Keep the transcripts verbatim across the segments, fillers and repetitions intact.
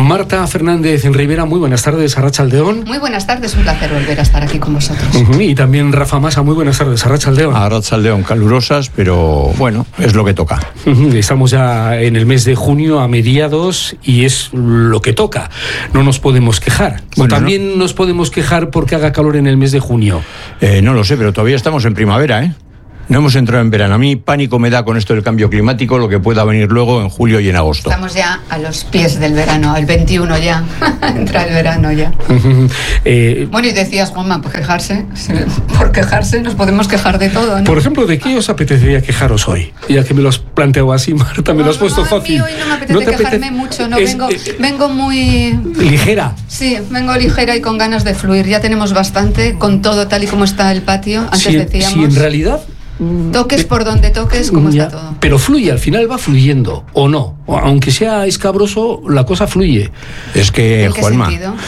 Marta Fernández en Rivera, muy buenas tardes, Arratsaldeon. Muy buenas tardes, un placer volver a estar aquí con vosotros. Uh-huh. Y también Rafa Masa, muy buenas tardes, Arratsaldeon. Arratsaldeon, calurosas, pero bueno, es lo que toca. Uh-huh. Estamos ya en el mes de junio, a mediados, y es lo que toca. No nos podemos quejar. Bueno, o también no... nos podemos quejar porque haga calor en el mes de junio. Eh, no lo sé, pero todavía estamos en primavera, ¿eh? No hemos entrado en verano. A mí pánico me da con esto del cambio climático, lo que pueda venir luego en julio y en agosto. Estamos ya a los pies del verano, el veintiuno ya. Entra el verano ya. Uh-huh. eh, bueno, y decías, Juanma, por quejarse. Por quejarse nos podemos quejar de todo, ¿no? Por ejemplo, ¿de qué os apetecería quejaros hoy? Ya que me lo has planteado así, Marta, me no, lo has puesto no, fácil. A mí hoy no me apetece ¿No quejarme apetece? mucho, no, es, vengo, eh, vengo muy... ¿Ligera? Sí, vengo ligera y con ganas de fluir. Ya tenemos bastante con todo tal y como está el patio. Antes si, decíamos... Si en realidad... Toques por donde toques, ¿cómo ya, está todo? Pero fluye, al final va fluyendo, ¿o no? O aunque sea escabroso, la cosa fluye. Es que, ¿En qué Juanma,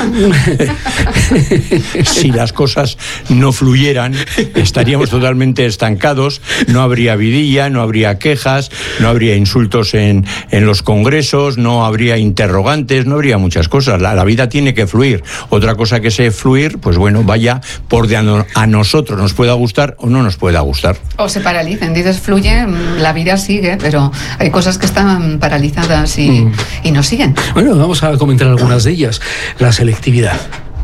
si las cosas no fluyeran, estaríamos totalmente estancados, no habría vidilla, no habría quejas, no habría insultos en, en los congresos, no habría interrogantes, no habría muchas cosas. La, la vida tiene que fluir. Otra cosa que sé fluir, pues bueno, vaya por de a, no, a nosotros nos pueda gustar o no nos pueda gustar. O se paralicen, dices fluye, la vida sigue, pero hay cosas que están paralizadas y, mm. y no siguen. Bueno, vamos a comentar algunas de ellas. La selectividad,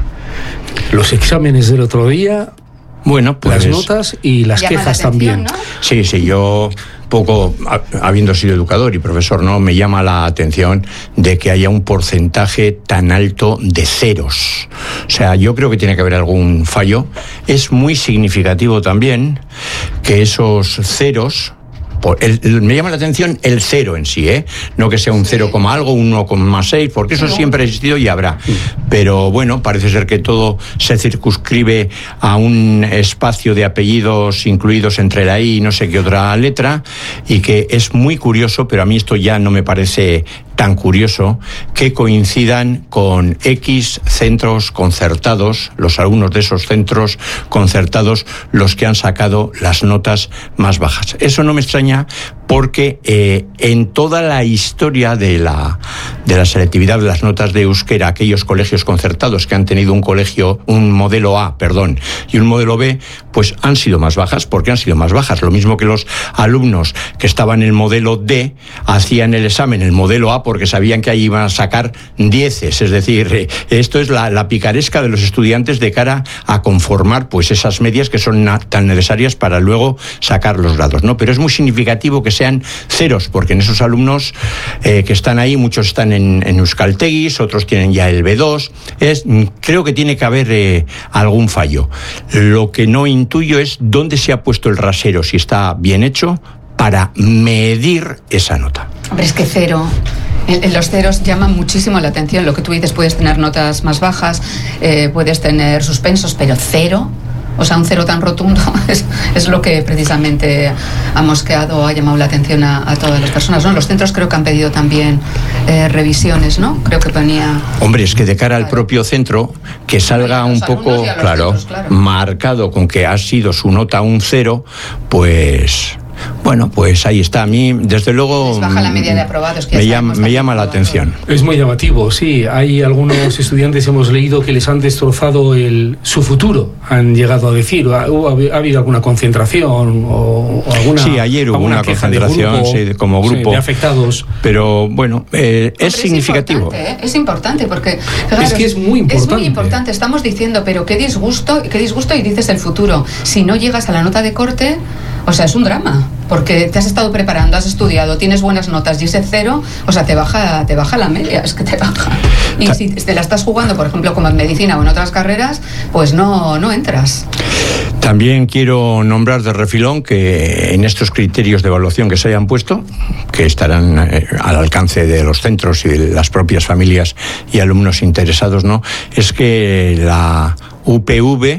los exámenes del otro día, bueno, pues, las notas y las quejas también. ¿No? Sí, sí, yo poco, habiendo sido educador y profesor, no me llama la atención de que haya un porcentaje tan alto de ceros. O sea, yo creo que tiene que haber algún fallo. Es muy significativo también que esos ceros... El, el, me llama la atención el cero en sí, ¿eh? No que sea un cero, algo, uno coma seis, porque eso siempre ha existido y habrá. Pero bueno, parece ser que todo se circunscribe a un espacio de apellidos incluidos entre la I y no sé qué otra letra, y que es muy curioso, pero a mí esto ya no me parece tan curioso, que coincidan con X centros concertados, los alumnos de esos centros concertados, los que han sacado las notas más bajas. Eso no me extraña porque eh, en toda la historia de la, de la selectividad de las notas de euskera, aquellos colegios concertados que han tenido un colegio, un modelo A, perdón, y un modelo B, pues han sido más bajas. ¿Por qué han sido más bajas? Lo mismo que los alumnos que estaban en el modelo D hacían el examen en el modelo A porque sabían que ahí iban a sacar dieces. Es decir, eh, esto es la, la picaresca de los estudiantes de cara a conformar pues esas medias que son na, tan necesarias para luego sacar los grados, ¿no? Pero es muy significativo que sean ceros, porque en esos alumnos eh, que están ahí, muchos están en, en Euskaltegis, otros tienen ya el B dos. Es, creo que tiene que haber eh, algún fallo. Lo que no intuyo es dónde se ha puesto el rasero, si está bien hecho, para medir esa nota. Hombre, es que cero... Los ceros llaman muchísimo la atención. Lo que tú dices, puedes tener notas más bajas, eh, puedes tener suspensos, pero cero, o sea, un cero tan rotundo es, es lo que precisamente ha mosqueado, ha llamado la atención a, a todas las personas, ¿no? Los centros creo que han pedido también eh, revisiones, ¿no? Creo que ponía... Hombre, es que de cara al propio centro, que salga un poco, claro, centros, claro, marcado con que ha sido su nota un cero, pues... Bueno, pues ahí está. A mí, desde luego, baja la media de aprobados, que me llama, me llama la atención. Es muy llamativo, sí. Hay algunos estudiantes, hemos leído, que les han destrozado el, su futuro. Han llegado a decir, ¿ha, ha habido alguna concentración o, o alguna... Sí, ayer hubo una concentración grupo, sí, como grupo. Sí, de afectados. Pero bueno, eh, es Hombre, significativo. Es importante, ¿eh? Es importante porque... Claro, es que es muy importante. Es muy importante. Estamos diciendo, pero qué disgusto, qué disgusto y dices el futuro. Si no llegas a la nota de corte, o sea, es un drama. Porque te has estado preparando, has estudiado, tienes buenas notas y ese cero, o sea, te baja, te baja la media, es que te baja. Y si te la estás jugando, por ejemplo, como en medicina o en otras carreras, pues no, no entras. También quiero nombrar de refilón que en estos criterios de evaluación que se hayan puesto, que estarán eh, al alcance de los centros y de las propias familias y alumnos interesados, ¿no? Es que la U P V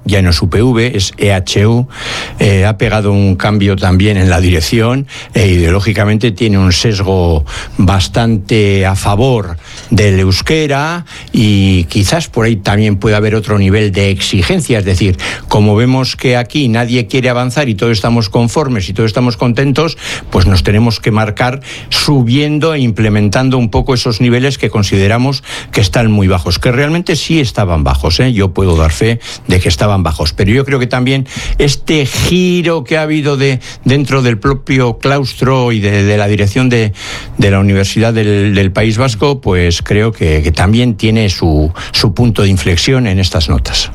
ya no es U P V, es E H U, eh, ha pegado un cambio también en la dirección e ideológicamente tiene un sesgo bastante a favor del euskera y quizás por ahí también puede haber otro nivel de exigencia, es decir, como vemos que aquí nadie quiere avanzar y todos estamos conformes y todos estamos contentos, pues nos tenemos que marcar subiendo e implementando un poco esos niveles que consideramos que están muy bajos, que realmente sí estaban bajos, ¿eh? Yo puedo dar fe de que estaban bajos, pero yo creo que también este giro que ha habido de dentro del propio claustro y de, de la dirección de, de la Universidad del, del País Vasco, pues creo que, que también tiene su, su punto de inflexión en estas notas.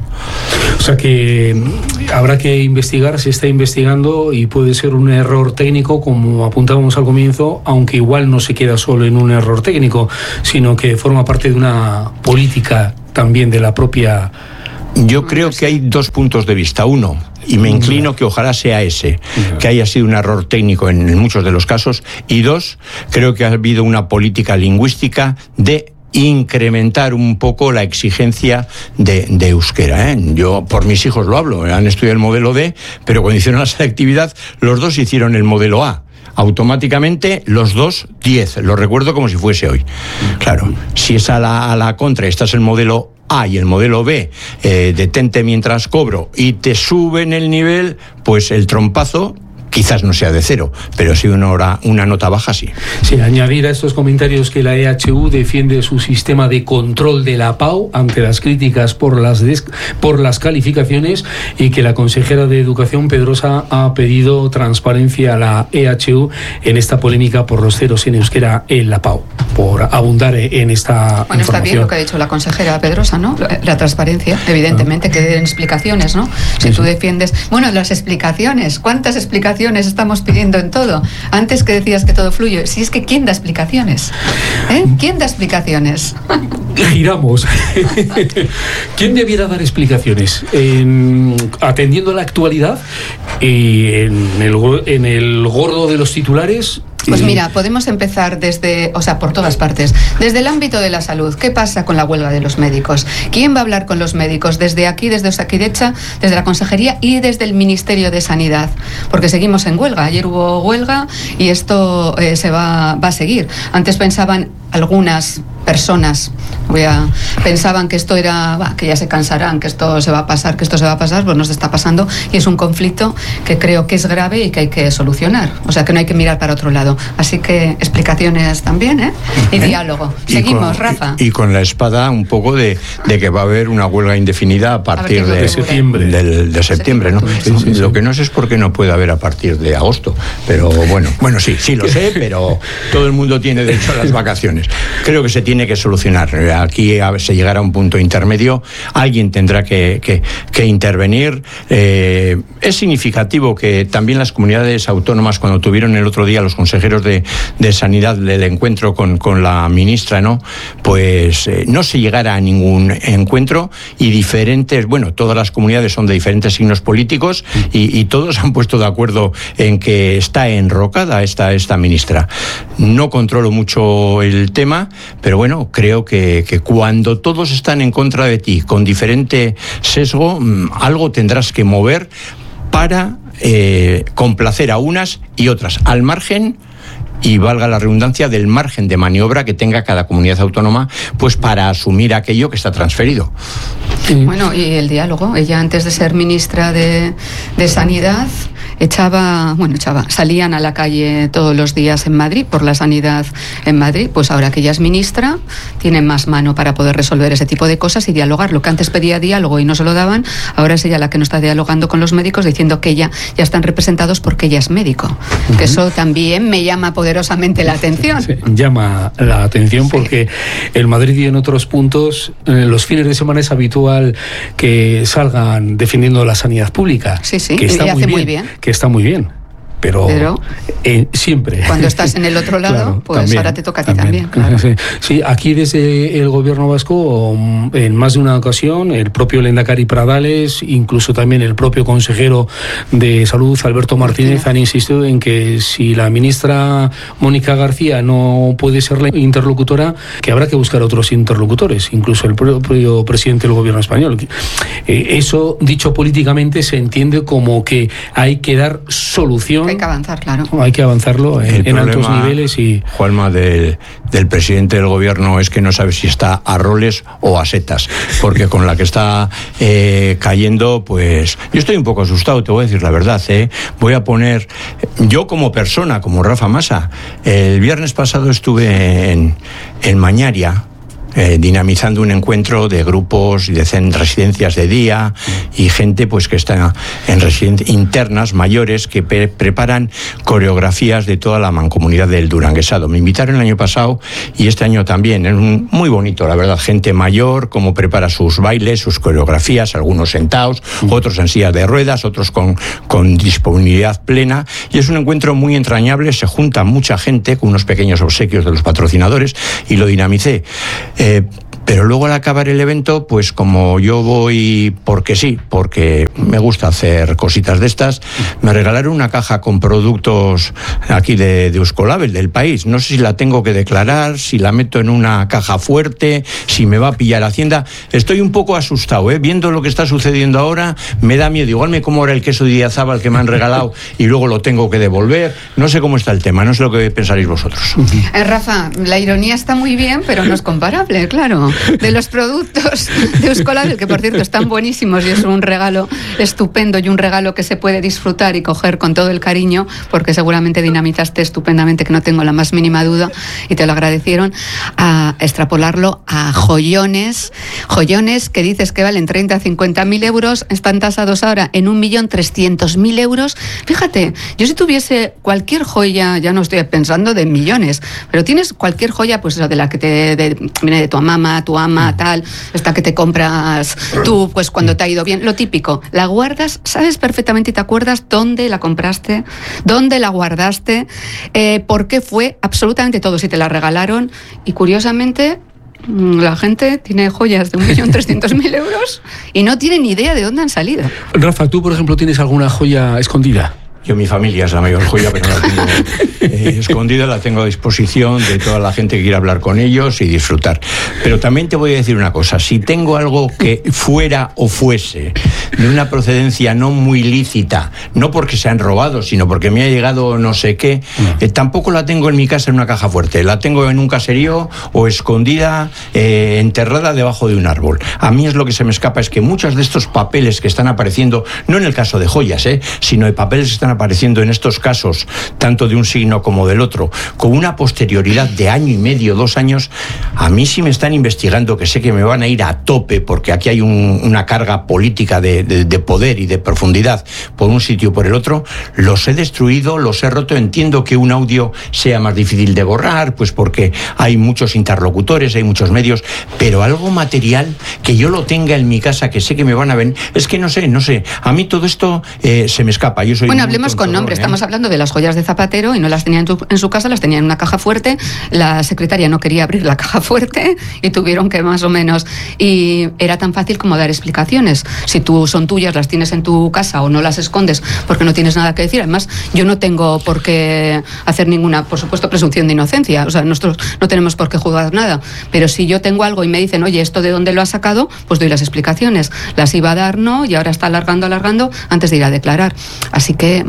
O sea que habrá que investigar, se está investigando y puede ser un error técnico, como apuntábamos al comienzo, aunque igual no se queda solo en un error técnico, sino que forma parte de una política también de la propia... Yo creo que hay dos puntos de vista. Uno, y me inclino que ojalá sea ese, que haya sido un error técnico en muchos de los casos. Y dos, creo que ha habido una política lingüística de incrementar un poco la exigencia de, de euskera, ¿eh? Yo por mis hijos lo hablo, han estudiado el modelo D, pero cuando hicieron la selectividad, los dos hicieron el modelo A. Automáticamente los dos diez, lo recuerdo como si fuese hoy. Claro, si es a la, a la contra, estás en el modelo A y el modelo B, eh, detente mientras cobro y te suben el nivel, pues el trompazo quizás no sea de cero, pero sí una, hora, una nota baja, sí. Sí, añadir a estos comentarios que la E H U defiende su sistema de control de la P A U ante las críticas por las, des, por las calificaciones y que la consejera de Educación, Pedrosa, ha pedido transparencia a la E H U en esta polémica por los ceros en euskera en la P A U, por abundar en esta Bueno, está bien lo que ha dicho la consejera Pedrosa, ¿no? La transparencia, evidentemente, que den explicaciones, ¿no? Si tú defiendes... Bueno, las explicaciones, ¿cuántas explicaciones estamos pidiendo en todo? Antes que decías que todo fluye, si es que ¿quién da explicaciones? ¿Eh? ¿Quién da explicaciones? Giramos. ¿Quién debiera dar explicaciones? En, atendiendo a la actualidad, eh, en, el, en el gordo de los titulares. Pues mira, podemos empezar desde, o sea, por todas partes. Desde el ámbito de la salud, ¿qué pasa con la huelga de los médicos? ¿Quién va a hablar con los médicos? Desde aquí, desde Osakidecha, desde la Consejería y desde el Ministerio de Sanidad. Porque seguimos en huelga. Ayer hubo huelga y esto eh, se va, va a seguir. Antes pensaban algunas personas, voy a, pensaban que esto era, bah, que ya se cansarán, que esto se va a pasar, que esto se va a pasar, pues nos está pasando y es un conflicto que creo que es grave y que hay que solucionar. O sea, que no hay que mirar para otro lado. Así que explicaciones también, ¿eh? Y ¿Eh? diálogo. Y Seguimos, con, Rafa. Y, y con la espada un poco de, de que va a haber una huelga indefinida a partir a de, de septiembre. Del, de septiembre, ¿no? Sí, sí, sí. Lo que no sé es por qué no puede haber a partir de agosto. Pero bueno, bueno, sí, sí lo sé, pero todo el mundo tiene derecho a las vacaciones. Creo que se tiene que solucionar. Aquí se llegará a un punto intermedio. Alguien tendrá que, que, que intervenir. Eh, es significativo que también las comunidades autónomas, cuando tuvieron el otro día los consejeros de, de Sanidad del encuentro con, con la ministra, ¿no? Pues eh, no se llegara a ningún encuentro y diferentes, bueno, todas las comunidades son de diferentes signos políticos y, y todos han puesto de acuerdo en que está enrocada esta, esta ministra. No controlo mucho el tema, pero bueno, creo que, que cuando todos están en contra de ti, con diferente sesgo, algo tendrás que mover para eh, complacer a unas y otras, al margen, y valga la redundancia, del margen de maniobra que tenga cada comunidad autónoma, pues para asumir aquello que está transferido. Bueno, y el diálogo. Ella, antes de ser ministra de, de Sanidad, echaba, bueno, echaba, salían a la calle todos los días en Madrid, por la sanidad en Madrid. Pues ahora que ella es ministra, tiene más mano para poder resolver ese tipo de cosas y dialogar. Lo que antes pedía diálogo y no se lo daban, ahora es ella la que no está dialogando con los médicos, diciendo que ella ya están representados porque ella es médico. Uh-huh. Que eso también me llama poderosamente la atención. Sí, llama la atención porque sí. En Madrid y en otros puntos, en los fines de semana es habitual que salgan defendiendo la sanidad pública. Sí, sí, que está y muy hace bien, muy bien. Que está muy bien. pero, pero eh, siempre. Cuando estás en el otro lado, claro, pues también, ahora te toca a ti también. también claro. sí. sí, aquí desde el gobierno vasco, en más de una ocasión, el propio Lehendakari Pradales, incluso también el propio consejero de Salud, Alberto Martínez, han insistido en que si la ministra Mónica García no puede ser la interlocutora, que habrá que buscar otros interlocutores, incluso el propio presidente del gobierno español. Eh, eso, dicho políticamente, se entiende como que hay que dar solución. Hay que avanzar, claro. Hay que avanzarlo en, en altos niveles. Y Juanma, del, del presidente del gobierno es que no sabe si está a roles o a setas, porque con la que está eh, cayendo, pues yo estoy un poco asustado, te voy a decir la verdad. ¿eh? Voy a poner, yo como persona, como Rafa Masa, el viernes pasado estuve en, en Mañaria, Eh, dinamizando un encuentro de grupos y de residencias de día y gente pues que está en residencias internas mayores que pre preparan coreografías de toda la mancomunidad del Duranguesado. Me invitaron el año pasado y este año también. Es un, muy bonito, la verdad, gente mayor, cómo prepara sus bailes, sus coreografías, algunos sentados, otros en sillas de ruedas, otros con, con disponibilidad plena, y es un encuentro muy entrañable. Se junta mucha gente con unos pequeños obsequios de los patrocinadores y lo dinamicé. Eh, pero luego al acabar el evento, pues como yo voy porque sí, porque me gusta hacer cositas de estas, me regalaron una caja con productos aquí de, de Euskolabel, del país. No sé si la tengo que declarar, si la meto en una caja fuerte, si me va a pillar Hacienda. Estoy un poco asustado, ¿eh? Viendo lo que está sucediendo ahora, me da miedo. Igual me como ahora el queso de Idiazábal que me han regalado y luego lo tengo que devolver. No sé cómo está el tema, no sé lo que pensaréis vosotros. Eh, Rafa, la ironía está muy bien, pero no es comparable, claro. De los productos de Euskolabel, que por cierto están buenísimos y es un regalo estupendo y un regalo que se puede disfrutar y coger con todo el cariño, porque seguramente dinamizaste estupendamente, que no tengo la más mínima duda, y te lo agradecieron, a extrapolarlo a joyones, joyones que dices que valen treinta a cincuenta mil euros, están tasados ahora en un millón trescientos mil euros. Fíjate, yo si tuviese cualquier joya, ya no estoy pensando de millones, pero tienes cualquier joya, pues de la que te de, viene de tu mamá, tu ama, tal, esta que te compras tú, pues cuando te ha ido bien, lo típico, la guardas, sabes perfectamente y te acuerdas dónde la compraste, dónde la guardaste, eh, por qué fue, absolutamente todo, si te la regalaron, y curiosamente la gente tiene joyas de un millón trescientos mil euros y no tiene ni idea de dónde han salido. Rafa, ¿tú por ejemplo tienes alguna joya escondida? Yo, mi familia es la mayor joya, pero no la tengo eh, escondida, la tengo a disposición de toda la gente que quiera hablar con ellos y disfrutar. Pero también te voy a decir una cosa, si tengo algo que fuera o fuese de una procedencia no muy lícita, no porque se han robado, sino porque me ha llegado no sé qué, eh, tampoco la tengo en mi casa en una caja fuerte, la tengo en un caserío o escondida, eh, enterrada debajo de un árbol. A mí es lo que se me escapa, es que muchos de estos papeles que están apareciendo, no en el caso de joyas, eh, sino de papeles que están apareciendo en estos casos, tanto de un signo como del otro, con una posterioridad de año y medio, dos años, a mí sí me están investigando, que sé que me van a ir a tope, porque aquí hay un, una carga política de, de, de poder y de profundidad por un sitio o por el otro, los he destruido, los he roto. Entiendo que un audio sea más difícil de borrar, pues porque hay muchos interlocutores, hay muchos medios, pero algo material que yo lo tenga en mi casa, que sé que me van a venir, es que no sé, no sé, a mí todo esto eh, se me escapa. Yo soy bueno, hablemos con nombre, ¿eh? Estamos hablando de las joyas de Zapatero y no las tenía en, tu, en su casa, las tenía en una caja fuerte, la secretaria no quería abrir la caja fuerte y tuvieron que más o menos, y era tan fácil como dar explicaciones, si tú son tuyas, las tienes en tu casa o no las escondes porque no tienes nada que decir. Además, yo no tengo por qué hacer ninguna, por supuesto, presunción de inocencia, o sea, nosotros no tenemos por qué juzgar nada, pero si yo tengo algo y me dicen, oye, ¿esto de dónde lo has sacado? Pues doy las explicaciones, las iba a dar, no, y ahora está alargando, alargando antes de ir a declarar, así que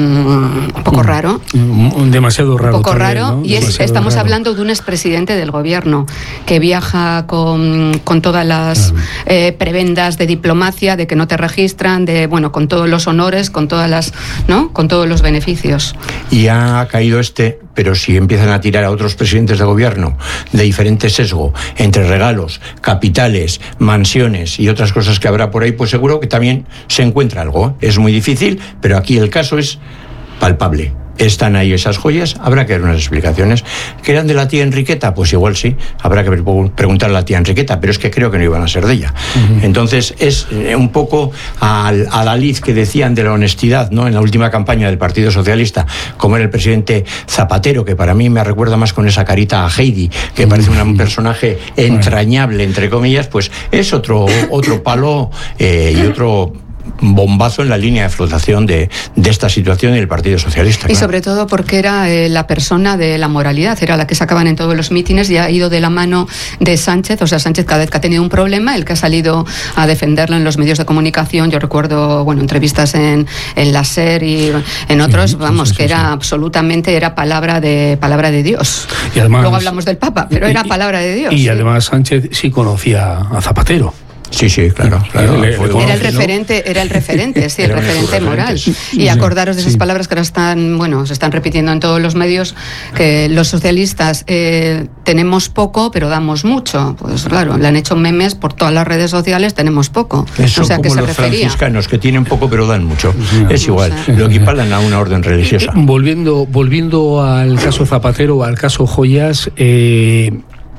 un poco raro. Demasiado raro. Un poco también, raro. ¿no? Y es, estamos raro. hablando de un expresidente del gobierno que viaja con, con todas las eh, prebendas de diplomacia, de que no te registran, de bueno, con todos los honores, con todas las, ¿no? Con todos los beneficios. Y ha caído este, pero si empiezan a tirar a otros presidentes de gobierno de diferente sesgo, entre regalos, capitales, mansiones y otras cosas que habrá por ahí, pues seguro que también se encuentra algo. Es muy difícil, pero aquí el caso es palpable. están ahí esas joyas, habrá que dar unas explicaciones. ¿Que eran de la tía Enriqueta? Pues igual sí, habrá que preguntar a la tía Enriqueta, pero es que creo que no iban a ser de ella. Uh-huh. Entonces es un poco al, a la liz que decían de la honestidad, ¿no?, en la última campaña del Partido Socialista, como era el presidente Zapatero, que para mí me recuerda más con esa carita a Heidi, que parece uh-huh. un personaje entrañable, entre comillas, pues es otro, otro palo eh, y otro bombazo en la línea de flotación de, de esta situación y el Partido Socialista. Y claro. sobre todo porque era eh, la persona de la moralidad, era la que sacaban en todos los mítines y ha ido de la mano de Sánchez. O sea, Sánchez cada vez que ha tenido un problema, el que ha salido a defenderlo en los medios de comunicación, yo recuerdo, bueno, entrevistas en, en la SER y en otros, sí, vamos, sí, sí, que era sí. absolutamente, era palabra de palabra de Dios. Y además, luego hablamos del Papa, pero era palabra de Dios. Y sí. además Sánchez sí conocía a Zapatero. Sí, sí, claro, claro. Le, le, era el referente, era el referente, sí, el referente moral. Y acordaros de esas sí. palabras que ahora están, bueno, se están repitiendo en todos los medios, que los socialistas eh, tenemos poco, pero damos mucho. Pues claro, le han hecho memes por todas las redes sociales, tenemos poco. Eso, o sea, como que se los refería. franciscanos, que tienen poco, pero dan mucho. Sí, es igual, o sea, lo equiparan a una orden religiosa. Volviendo, volviendo al caso Zapatero, al caso Joyas, eh,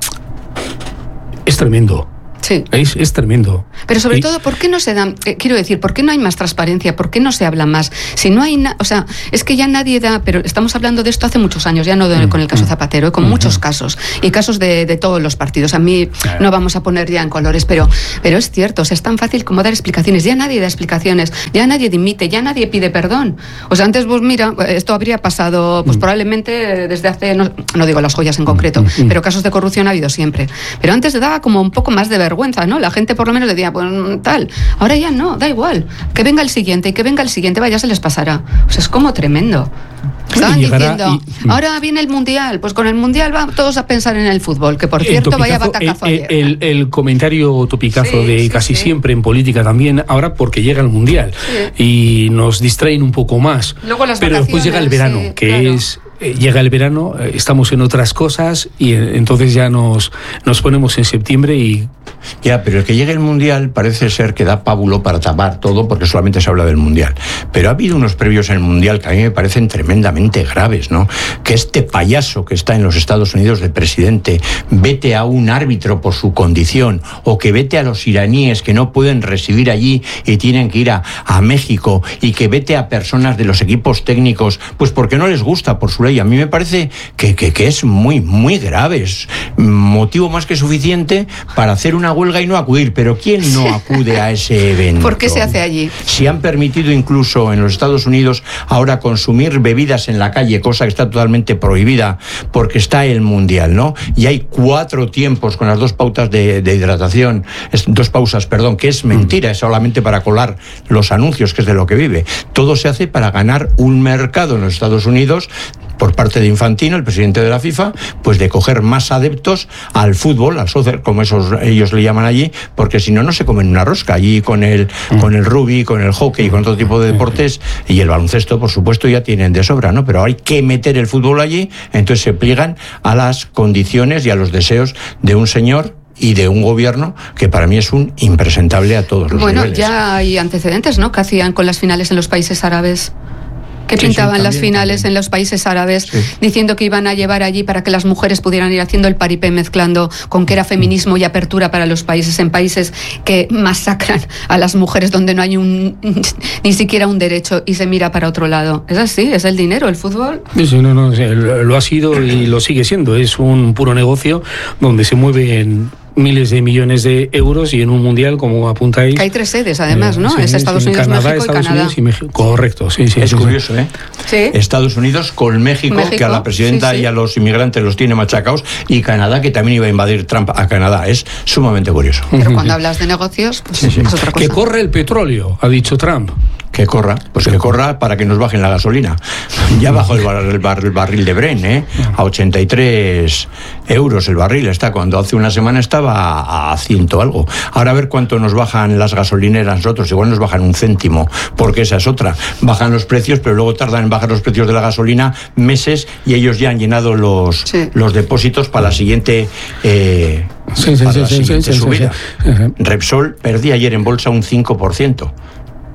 es tremendo. Sí. Es, es tremendo. Pero sobre y... todo, ¿por qué no se dan? Eh, quiero decir, ¿por qué no hay más transparencia? ¿Por qué no se habla más? Si no hay nada, o sea, es que ya nadie da, pero estamos hablando de esto hace muchos años, ya no de, mm, con el caso Zapatero, con mm, muchos casos, y casos de, de todos los partidos. A mí claro. no vamos a poner ya en colores, pero, pero es cierto, o sea, es tan fácil como dar explicaciones. Ya nadie da explicaciones, ya nadie dimite, ya nadie pide perdón. O sea, antes, pues mira, esto habría pasado, pues mm. probablemente desde hace, no, no digo las joyas en concreto, mm, pero casos de corrupción ha habido siempre. Pero antes daba como un poco más de vergüenza. ¿no? La gente por lo menos decía, pues tal, ahora ya no, da igual, que venga el siguiente y que venga el siguiente, vaya, se les pasará. O sea, es como tremendo. Estaban diciendo, y... ahora viene el Mundial, pues con el Mundial van todos a pensar en el fútbol, que por cierto, vaya batacazo el, ayer. El, el comentario topicazo sí, de sí, casi sí. siempre en política también, ahora porque llega el Mundial sí. y nos distraen un poco más. Luego las pero después llega el verano, sí, que claro. es... Eh, llega el verano, eh, estamos en otras cosas y eh, entonces ya nos, nos ponemos en septiembre y... Ya, pero el que llegue el Mundial parece ser que da pábulo para tapar todo porque solamente se habla del Mundial. Pero ha habido unos previos en el Mundial que a mí me parecen tremendamente graves, ¿no? Que este payaso que está en los Estados Unidos de presidente vete a un árbitro por su condición, o que vete a los iraníes que no pueden residir allí y tienen que ir a, a México, y que vete a personas de los equipos técnicos pues porque no les gusta por su ley. A mí me parece que, que, que es muy, muy grave. Es motivo más que suficiente para hacer una huelga y no acudir. Pero ¿quién no acude a ese evento? ¿Por qué se hace allí? Si han permitido incluso en los Estados Unidos ahora consumir bebidas en la calle, cosa que está totalmente prohibida porque está el Mundial, ¿no? Y hay cuatro tiempos con las dos pautas de, de hidratación, dos pausas, perdón, que es mentira, es solamente para colar los anuncios, que es de lo que vive. Todo se hace para ganar un mercado en los Estados Unidos por parte de Infantino, el presidente de la FIFA, pues de coger más adeptos al fútbol, al soccer, como esos ellos le llaman allí, porque si no, no se comen una rosca. Allí con el, mm. con el rugby, con el hockey y con todo tipo de deportes, y el baloncesto, por supuesto, ya tienen de sobra, ¿no? Pero hay que meter el fútbol allí, entonces se pliegan a las condiciones y a los deseos de un señor y de un gobierno que para mí es un impresentable a todos los bueno, niveles. Bueno, ya hay antecedentes, ¿no?, que hacían con las finales en los países árabes. Que pintaban sí, sí, también, las finales también. En los países árabes, sí. diciendo que iban a llevar allí para que las mujeres pudieran ir haciendo el paripé, mezclando con que era feminismo y apertura para los países, en países que masacran a las mujeres, donde no hay un ni siquiera un derecho y se mira para otro lado. Es así, es el dinero, el fútbol. Sí, no, no, lo ha sido y lo sigue siendo. Es un puro negocio donde se mueven miles de millones de euros y en un mundial, como apuntáis... Que hay tres sedes, además, ¿no? Sí, es Estados sí, Unidos, Canadá, México Estados y Canadá. Unidos y México. Correcto, sí, sí. Es sí, curioso, sí. ¿eh? Sí. Estados Unidos con México, México, que a la presidenta sí, sí. y a los inmigrantes los tiene machacados, y Canadá, que también iba a invadir Trump a Canadá. Es sumamente curioso. Pero cuando hablas de negocios, pues sí, sí. es otra cosa. Que corre el petróleo, ha dicho Trump. Que corra, pues que corra para que nos bajen la gasolina. Ya bajó el, bar, el, bar, el barril de Brent, ¿eh? A ochenta y tres euros el barril está, cuando hace una semana estaba a, a ciento algo. Ahora a ver cuánto nos bajan las gasolineras nosotros, igual nos bajan un céntimo, porque esa es otra. Bajan los precios, pero luego tardan en bajar los precios de la gasolina meses, y ellos ya han llenado los, sí. los depósitos para la siguiente... Eh, sí, sí, para sí, la sí, siguiente sí, subida. Sí, sí. Repsol perdía ayer en bolsa un cinco por ciento.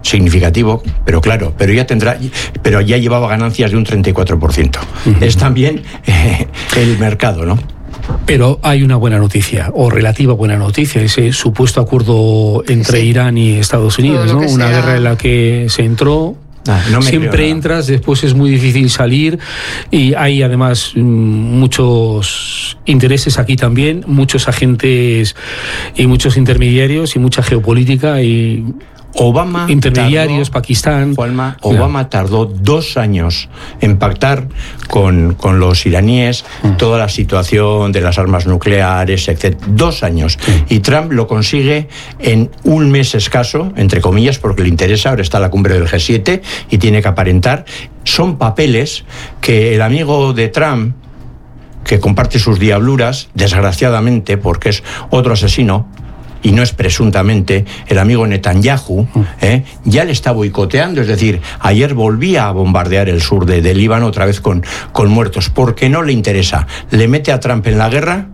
significativo, pero claro, pero ya tendrá, pero ya llevaba ganancias de un treinta y cuatro por ciento. Uh-huh. Es también eh, el mercado, ¿no? Pero hay una buena noticia, o relativa buena noticia, ese supuesto acuerdo entre sí. Irán y Estados Unidos, ¿no? Una sea... guerra en la que se entró. Ah, no siempre entras, después es muy difícil salir, y hay además muchos intereses aquí también, muchos agentes y muchos intermediarios y mucha geopolítica y Obama intermediarios, tardó, Pakistán. Juanma, Obama tardó dos años en pactar con, con los iraníes mm. toda la situación de las armas nucleares, etcétera. Dos años. Mm. Y Trump lo consigue en un mes escaso, entre comillas, porque le interesa. Ahora está la cumbre del G siete y tiene que aparentar. Son papeles que el amigo de Trump, que comparte sus diabluras, desgraciadamente, porque es otro asesino, y no es presuntamente, el amigo Netanyahu, ¿eh? ya le está boicoteando. Es decir, ayer volvía a bombardear el sur de, de Líbano, otra vez con, con muertos, porque no le interesa. Le mete a Trump en la guerra.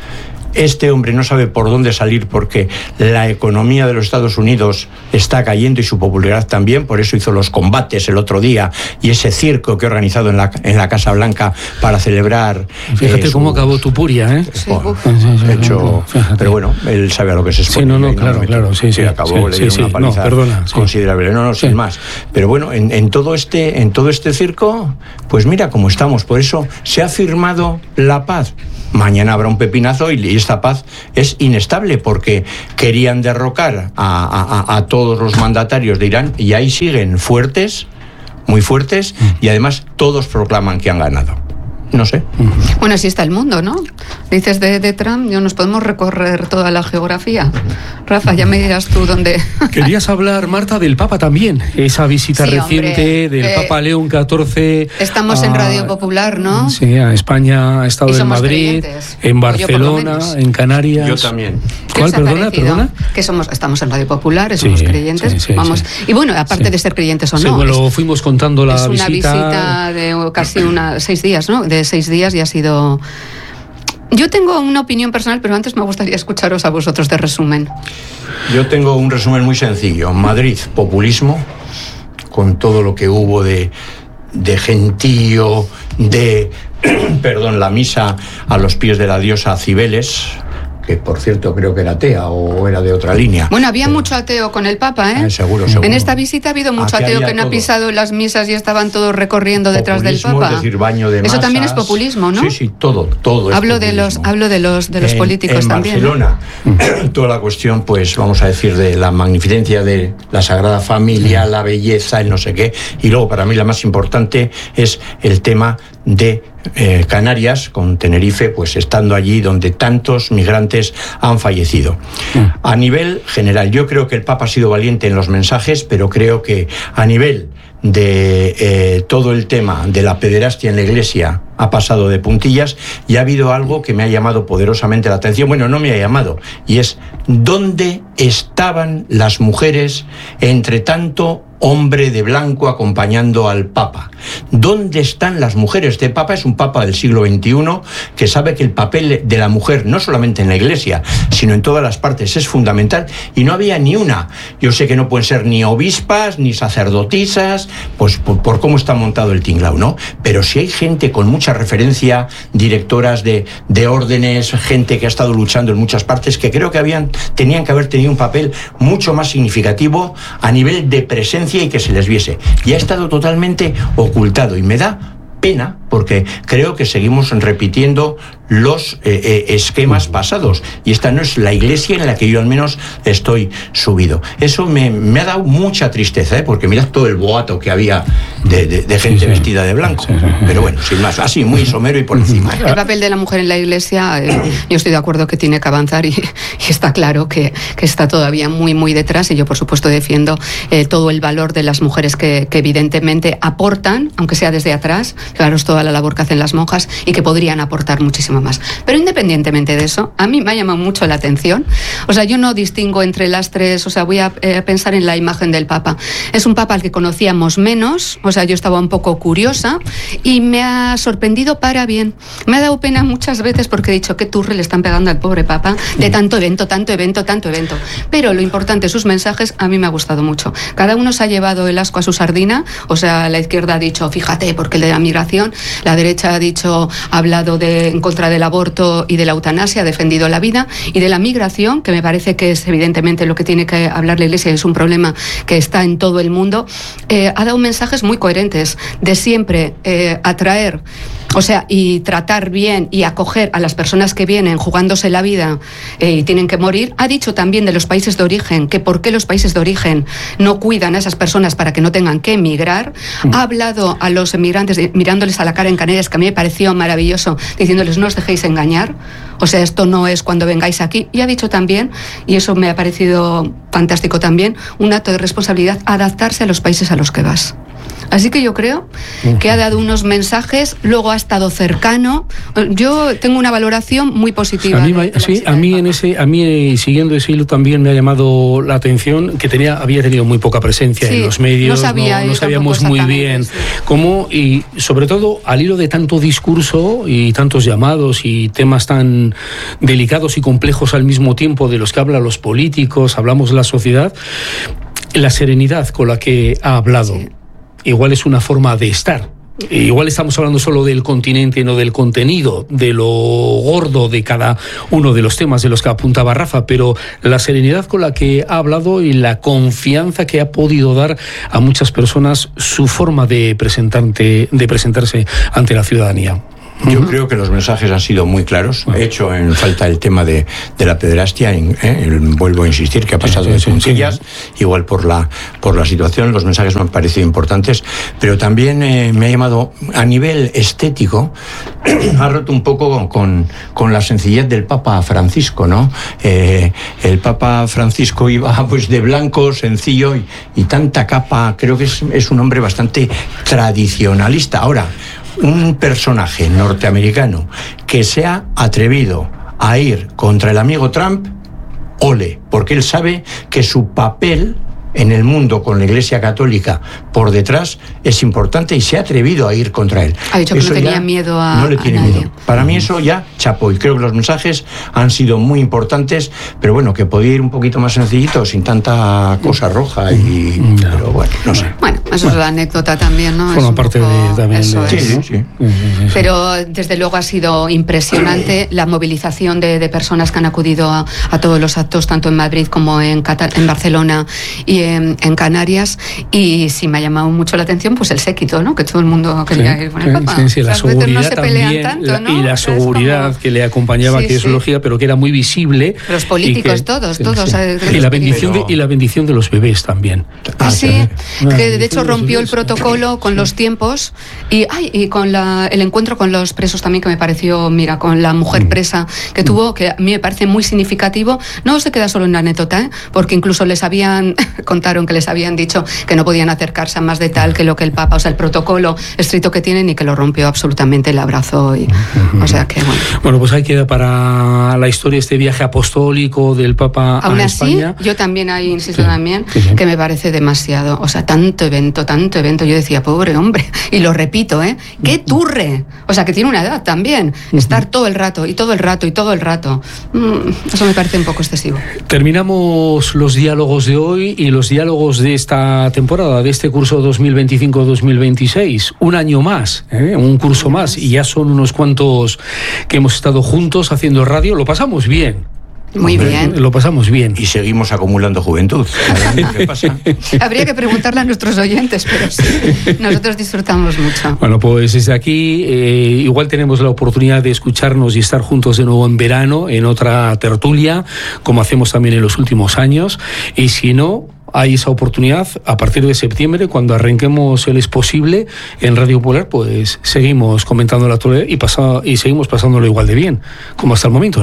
Este hombre no sabe por dónde salir, porque la economía de los Estados Unidos está cayendo y su popularidad también. Por eso hizo los combates el otro día y ese circo que ha organizado en la, en la Casa Blanca para celebrar. Fíjate eh, cómo sus... acabó tu puria, ¿eh? Sí, bueno, hecho, pero bueno, él sabe a lo que se expone. Sí, no, no, claro, no claro, sí, sí. Acabó, sí, le dio sí, una paliza no, perdona, considerable. No, no, sin sí. más. Pero bueno, en, en todo este, en todo este circo, pues mira cómo estamos. Por eso se ha firmado la paz. Mañana habrá un pepinazo y esta paz es inestable, porque querían derrocar a, a, a todos los mandatarios de Irán y ahí siguen fuertes, muy fuertes, y además todos proclaman que han ganado. No sé. Bueno, así está el mundo, ¿no? Dices de, de Trump, yo nos podemos recorrer toda la geografía. Rafa, ya me dirás tú dónde. Querías hablar, Marta, del Papa también. Esa visita sí, reciente hombre, del eh, Papa León catorce. Estamos a, en Radio Popular, ¿no? Sí, a España, ha estado en Madrid, creyentes. En Barcelona, en Canarias. Yo también. ¿Cuál, perdona, perdona? Que somos, estamos en Radio Popular, somos sí, creyentes. Sí, sí, vamos. Sí. Y bueno, aparte sí. de ser creyentes o no. Sí, bueno, es, fuimos contando la es visita. Es una visita de casi una, seis días, ¿no? De seis días y ha sido... Yo tengo una opinión personal, pero antes me gustaría escucharos a vosotros de resumen. Yo tengo un resumen muy sencillo. Madrid, populismo, con todo lo que hubo de, de gentío, de, perdón, la misa a los pies de la diosa Cibeles, que por cierto creo que era atea o era de otra línea. Bueno, había eh, mucho ateo con el Papa, ¿eh? eh seguro, seguro. En esta visita ha habido mucho Aquí ateo que no ha pisado las misas y estaban todos recorriendo detrás del Papa. Es decir, baño de masas. Eso también es populismo, ¿no? Sí, sí, todo, todo hablo es de los, hablo de los de los en, políticos en también. En Barcelona, ¿no? Toda la cuestión, pues vamos a decir, de la magnificencia de la Sagrada Familia, la belleza, el no sé qué, y luego para mí la más importante es el tema de Eh, Canarias, con Tenerife, pues estando allí donde tantos migrantes han fallecido. Mm. A nivel general, yo creo que el Papa ha sido valiente en los mensajes, pero creo que a nivel de eh, todo el tema de la pederastia en la Iglesia ha pasado de puntillas, y ha habido algo que me ha llamado poderosamente la atención. Bueno, no me ha llamado, y es ¿dónde estaban las mujeres entre tanto hombre de blanco acompañando al Papa? ¿Dónde están las mujeres? Este Papa es un Papa del siglo veintiuno que sabe que el papel de la mujer, no solamente en la Iglesia, sino en todas las partes, es fundamental, y no había ni una. Yo sé que no pueden ser ni obispas, ni sacerdotisas, pues por, por cómo está montado el tinglao, ¿no? Pero si hay gente con mucha referencia, directoras de, de órdenes, gente que ha estado luchando en muchas partes, que creo que habían, tenían que haber tenido un papel mucho más significativo a nivel de presencia y que se les viese. Y ha estado totalmente ocultado, y me da pena, porque creo que seguimos repitiendo los eh, eh, esquemas pasados, y esta no es la Iglesia en la que yo al menos estoy subido. Eso me, me ha dado mucha tristeza, ¿eh? Porque mirad todo el boato que había de, de, de gente sí, sí. vestida de blanco, sí, sí. Pero bueno, sin más, así muy somero y por encima. El papel de la mujer en la Iglesia, eh, yo estoy de acuerdo que tiene que avanzar, y, y está claro que, que está todavía muy muy detrás, y yo por supuesto defiendo eh, todo el valor de las mujeres que, que evidentemente aportan, aunque sea desde atrás. Claro, toda la labor que hacen las monjas y que podrían aportar muchísimo más. Pero independientemente de eso, a mí me ha llamado mucho la atención. O sea, yo no distingo entre las tres, o sea, voy a eh, pensar en la imagen del Papa. Es un Papa al que conocíamos menos, o sea, yo estaba un poco curiosa y me ha sorprendido para bien. Me ha dado pena muchas veces porque he dicho, qué turre le están pegando al pobre Papa de tanto evento, tanto evento, tanto evento. Pero lo importante, sus mensajes, a mí me ha gustado mucho. Cada uno se ha llevado el asco a su sardina, o sea, la izquierda ha dicho, fíjate, porque le da migración, la derecha ha dicho, ha hablado de, en contra del aborto y de la eutanasia, ha defendido la vida, y de la migración, que me parece que es evidentemente lo que tiene que hablar la Iglesia, es un problema que está en todo el mundo, eh, ha dado mensajes muy coherentes de siempre eh, atraer, o sea, y tratar bien y acoger a las personas que vienen jugándose la vida eh, y tienen que morir. Ha dicho también de los países de origen, que por qué los países de origen no cuidan a esas personas para que no tengan que emigrar. Ha hablado a los emigrantes, mirándoles a la cara en Canarias, que a mí me pareció maravilloso, diciéndoles, no os dejéis engañar, o sea, esto no es cuando vengáis aquí. Y ha dicho también, y eso me ha parecido fantástico también, un acto de responsabilidad, adaptarse a los países a los que vas. Así que yo creo que ha dado unos mensajes, luego ha estado cercano. Yo tengo una valoración muy positiva. A mí, de, de sí, a mí en ese, a mí siguiendo ese hilo también me ha llamado la atención que tenía, había tenido muy poca presencia sí, en los medios, no, sabía, no, no sabíamos muy bien sí. cómo, y sobre todo al hilo de tanto discurso y tantos llamados y temas tan delicados y complejos al mismo tiempo de los que hablan los políticos, hablamos la sociedad, la serenidad con la que ha hablado. Sí. Igual es una forma de estar. Igual estamos hablando solo del continente, no del contenido, de lo gordo de cada uno de los temas de los que apuntaba Rafa, pero la serenidad con la que ha hablado y la confianza que ha podido dar a muchas personas su forma de, presentante, de presentarse ante la ciudadanía. Yo uh-huh. creo que los mensajes han sido muy claros. He hecho en falta el tema de, de la pederastia, en, eh, el, vuelvo a insistir que ha pasado sí, sí, de puntillas, sí, sí. igual por la, por la situación, los mensajes me han parecido importantes, pero también eh, me ha llamado, a nivel estético, ha roto un poco con, con la sencillez del Papa Francisco, ¿no? Eh, el Papa Francisco iba pues de blanco, sencillo, y, y tanta capa, creo que es, es un hombre bastante tradicionalista. Ahora, un personaje norteamericano que se ha atrevido a ir contra el amigo Trump, ole, porque él sabe que su papel en el mundo con la Iglesia Católica por detrás es importante y se ha atrevido a ir contra él. Ha dicho que eso no tenía miedo a No le tiene a nadie. miedo. Para mí eso ya chapó, y creo que los mensajes han sido muy importantes, pero bueno, que podía ir un poquito más sencillito, sin tanta cosa roja y... No. Pero bueno, no sé. Bueno, eso bueno. es la anécdota también, ¿no? Forma parte poco... de también... Eso de... es. Sí, sí, sí. Pero desde luego ha sido impresionante la movilización de, de personas que han acudido a, a todos los actos, tanto en Madrid como en, Catar- en Barcelona y En, en Canarias, y sí me ha llamado mucho la atención pues el séquito, ¿no? Que todo el mundo quería sí, ir con el Papa. Sí, sí, la seguridad no se también, tanto, la, ¿no? y la seguridad como... que le acompañaba, sí, que es sí. lógica, pero que era muy visible. Los políticos, que, todos, sí, todos. Sí. Y, la bendición de, y la bendición de los bebés también. Ah, sí, ah, que de hecho rompió el protocolo con los tiempos y, ay, y con la, el encuentro con los presos también, que me pareció, mira, con la mujer presa que tuvo, que a mí me parece muy significativo. No se queda solo en la anécdota, ¿eh? Porque incluso les habían, contaron que les habían dicho que no podían acercarse a más de tal que lo que el Papa, o sea, el protocolo estricto que tienen, y que lo rompió absolutamente, el abrazo. Y, o sea que, bueno. Bueno, pues ahí queda para la historia este viaje apostólico del Papa Aún a así, España. Yo también ahí insisto sí, también sí, sí. que me parece demasiado, o sea, tanto evento, tanto evento. Yo decía, pobre hombre, y lo repito, ¿eh? ¡Qué turre! O sea, que tiene una edad también. Estar todo el rato, y todo el rato, y todo el rato. Mm, eso me parece un poco excesivo. Terminamos los diálogos de hoy y los diálogos de esta temporada, de este curso dos mil veinticinco dos mil veintiséis. Un año más, ¿eh? un curso más, y ya son unos cuantos que hemos estado juntos haciendo radio. Lo pasamos bien. Muy bien. Lo pasamos bien. Y seguimos acumulando juventud. ¿Qué pasa? Habría que preguntarle a nuestros oyentes, pero sí, nosotros disfrutamos mucho. Bueno, pues desde aquí eh, igual tenemos la oportunidad de escucharnos y estar juntos de nuevo en verano, en otra tertulia, como hacemos también en los últimos años. Y si no, hay esa oportunidad a partir de septiembre, cuando arranquemos el Es Posible en Radio Popular, pues seguimos comentando la actualidad y, pasa, y seguimos pasándolo igual de bien, como hasta el momento, ¿no?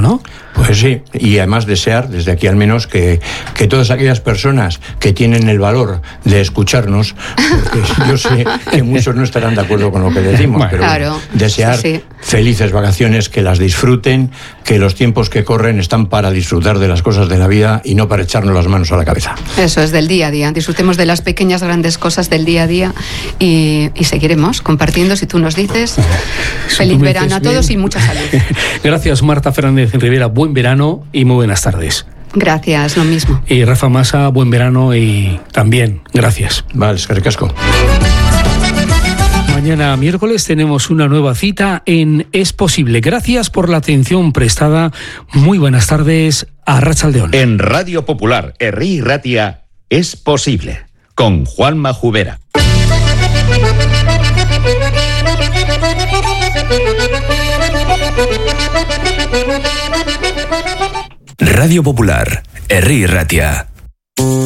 Pues sí, y además desear desde aquí al menos que, que todas aquellas personas que tienen el valor de escucharnos, porque yo sé que muchos no estarán de acuerdo con lo que decimos, bueno, pero claro, desear sí, sí. felices vacaciones, que las disfruten, que los tiempos que corren están para disfrutar de las cosas de la vida y no para echarnos las manos a la cabeza. Eso es, del día a día. Disfrutemos de las pequeñas grandes cosas del día a día y, y seguiremos compartiendo, si tú nos dices. Feliz verano a todos y mucha salud. Gracias, Marta Fernández Rivera. Buen verano y muy buenas tardes. Gracias, lo mismo. Y Rafa Masa, buen verano y también gracias. Vale, es que ricasco. Mañana miércoles tenemos una nueva cita en Es Posible. Gracias por la atención prestada. Muy buenas tardes. Arratsaldeon. En Radio Popular, Herri Ratia, Es Posible, con Juanma Jubera. Radio Popular, Herri Ratia.